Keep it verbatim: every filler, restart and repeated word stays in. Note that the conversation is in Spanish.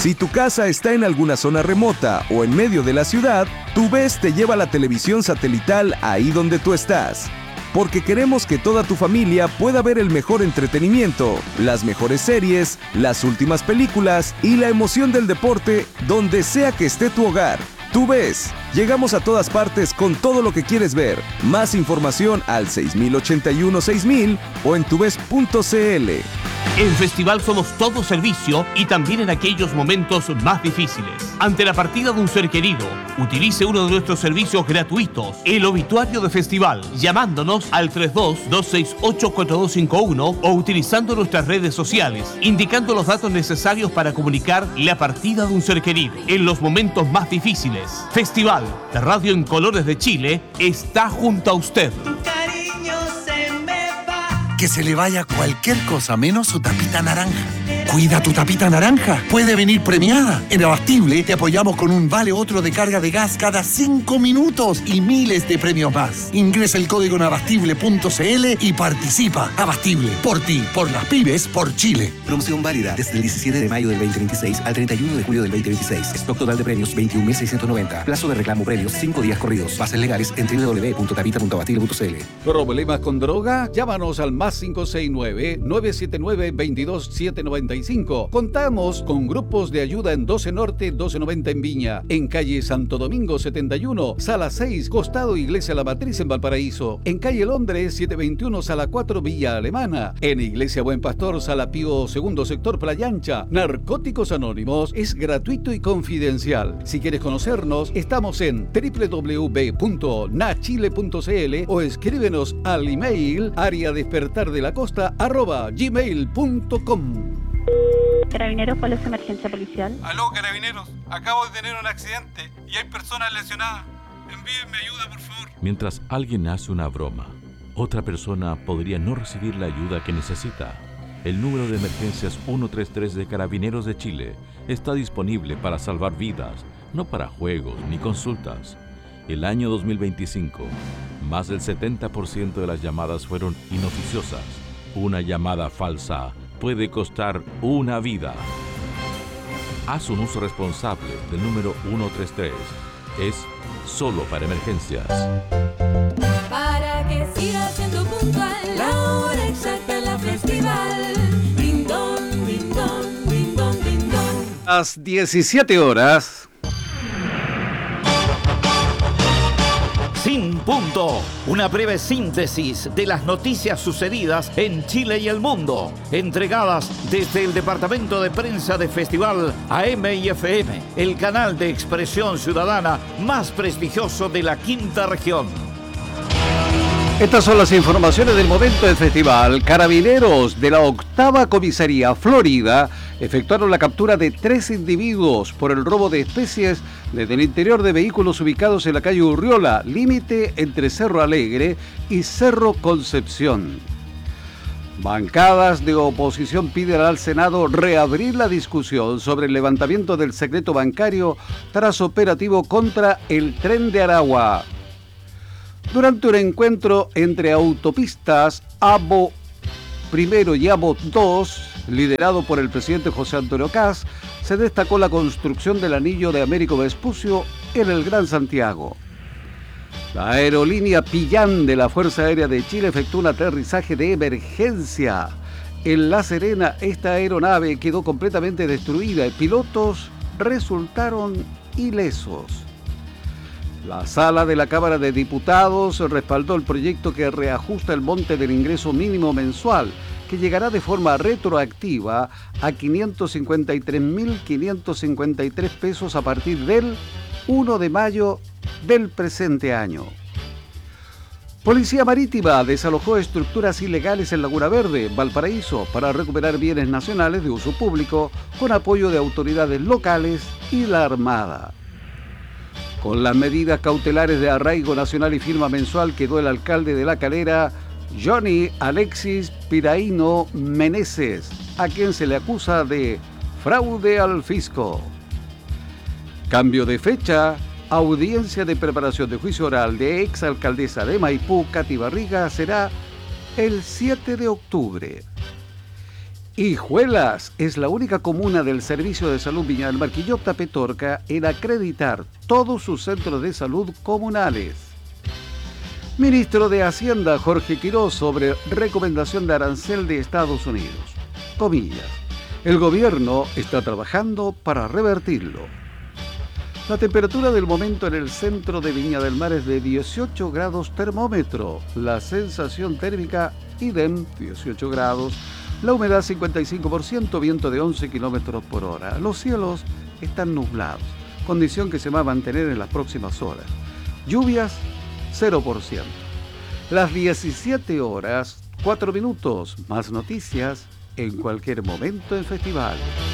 Si tu casa está en alguna zona remota o en medio de la ciudad, TuVes te lleva la televisión satelital ahí donde tú estás. Porque queremos que toda tu familia pueda ver el mejor entretenimiento, las mejores series, las últimas películas y la emoción del deporte donde sea que esté tu hogar. TuVes, llegamos a todas partes con todo lo que quieres ver. Más información al seis mil ochenta y uno seis mil o en tuves punto cl. En Festival somos todo servicio y también en aquellos momentos más difíciles. Ante la partida de un ser querido, utilice uno de nuestros servicios gratuitos, el obituario de Festival, llamándonos al tres dos, dos seis ocho, cuatro dos cinco uno o utilizando nuestras redes sociales, indicando los datos necesarios para comunicar la partida de un ser querido. En los momentos más difíciles, Festival, la radio en colores de Chile, está junto a usted. Que se le vaya cualquier cosa menos su tapita naranja. Cuida tu tapita naranja. Puede venir premiada. En Abastible te apoyamos con un vale otro de carga de gas cada cinco minutos y miles de premios más. Ingresa el código en abastible punto cl y participa. Abastible. Por ti, por las pymes, por Chile. Promoción válida desde el diecisiete de mayo del veinte veintiséis al treinta y uno de julio del veinte veintiséis. Stock total de premios veintiún mil seiscientos noventa. Plazo de reclamo premios cinco días corridos. Bases legales en doble u doble u doble u punto tapita punto abastible punto cl. ¿Problemas con droga? Llámanos al más cinco seis nueve, nueve siete nueve, veintidós siete noventa y cinco. Contamos con grupos de ayuda en doce Norte, doce noventa en Viña, en calle Santo Domingo setenta y uno, sala seis, costado Iglesia La Matriz en Valparaíso, en calle Londres setecientos veintiuno, sala cuatro, Villa Alemana, en Iglesia Buen Pastor, sala Pío segundo sector Playa Ancha. Narcóticos Anónimos es gratuito y confidencial. Si quieres conocernos, estamos en doble u doble u doble u punto na chile punto cl o escríbenos al email área despertar de la costa arroba gmail punto com. Carabineros, ¿cuál es su emergencia policial? Aló, Carabineros, acabo de tener un accidente y hay personas lesionadas. Envíenme ayuda, por favor. Mientras alguien hace una broma, otra persona podría no recibir la ayuda que necesita. El número de emergencias ciento treinta y tres de Carabineros de Chile está disponible para salvar vidas, no para juegos ni consultas. El año dos mil veinticinco, más del setenta por ciento de las llamadas fueron inoficiosas. Una llamada falsa puede costar una vida. Haz un uso responsable del número ciento treinta y tres. Es solo para emergencias. Para que siga siendo puntual, la hora exacta en la festival. Ding dong, ding dong, ding dong, ding dong. Las diecisiete horas. Sin punto, una breve síntesis de las noticias sucedidas en Chile y el mundo, entregadas desde el Departamento de Prensa de Festival A M y F M, el canal de expresión ciudadana más prestigioso de la quinta región. Estas son las informaciones del momento del festival. Carabineros de la octava comisaría Florida efectuaron la captura de tres individuos por el robo de especies desde el interior de vehículos ubicados en la calle Urriola, límite entre Cerro Alegre y Cerro Concepción. Bancadas de oposición piden al Senado reabrir la discusión sobre el levantamiento del secreto bancario tras operativo contra el Tren de Aragua. Durante un encuentro entre autopistas ABO primero y ABO dos, liderado por el presidente José Antonio Kast, se destacó la construcción del anillo de Américo Vespucio en el Gran Santiago. La aerolínea Pillán de la Fuerza Aérea de Chile efectuó un aterrizaje de emergencia. En La Serena, esta aeronave quedó completamente destruida y pilotos resultaron ilesos. La sala de la Cámara de Diputados respaldó el proyecto que reajusta el monte del ingreso mínimo mensual, que llegará de forma retroactiva a quinientos cincuenta y tres mil quinientos cincuenta y tres pesos a partir del primero de mayo del presente año. Policía Marítima desalojó estructuras ilegales en Laguna Verde, Valparaíso, para recuperar bienes nacionales de uso público con apoyo de autoridades locales y la Armada. Con las medidas cautelares de arraigo nacional y firma mensual quedó el alcalde de La Calera, Johnny Alexis Piraíno Meneses, a quien se le acusa de fraude al fisco. Cambio de fecha, audiencia de preparación de juicio oral de exalcaldesa de Maipú, Katy Barriga, será el siete de octubre. Hijuelas es la única comuna del Servicio de Salud Viña del Mar Quillota Petorca en acreditar todos sus centros de salud comunales. Ministro de Hacienda Jorge Quiroz sobre recomendación de arancel de Estados Unidos. Comillas. El gobierno está trabajando para revertirlo. La temperatura del momento en el centro de Viña del Mar es de dieciocho grados termómetro. La sensación térmica, idem, dieciocho grados. La humedad cincuenta y cinco por ciento, viento de once kilómetros por hora. Los cielos están nublados, condición que se va a mantener en las próximas horas. Lluvias, cero por ciento. Las diecisiete horas, cuatro minutos. Más noticias en cualquier momento en Festival.